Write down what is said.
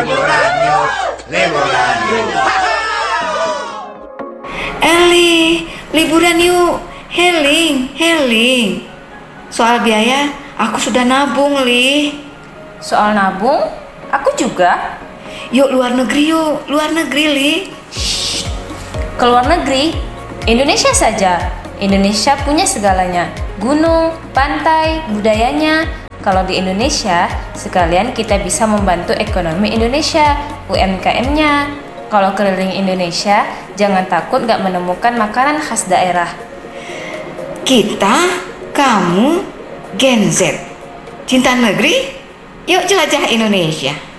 Liburan yuk, liburan yuk. Eli, liburan yuk. Heling. Soal biaya, aku sudah nabung, Li. Soal nabung, aku juga. Yuk, luar negeri, Li. Ke luar negeri, Indonesia saja. Indonesia punya segalanya. Gunung, pantai, budayanya. Kalau di Indonesia, sekalian kita bisa membantu ekonomi Indonesia, UMKM-nya. Kalau keliling Indonesia, jangan takut gak menemukan makanan khas daerah. Kita, kamu, Gen Z. Cinta negeri, yuk jelajah Indonesia.